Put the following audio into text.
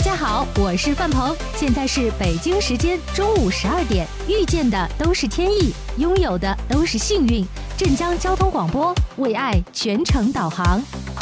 家好，我是范鹏，现在是北京时间中午12点。遇见的都是天意，拥有的都是幸运。镇江交通广播为爱全程导航。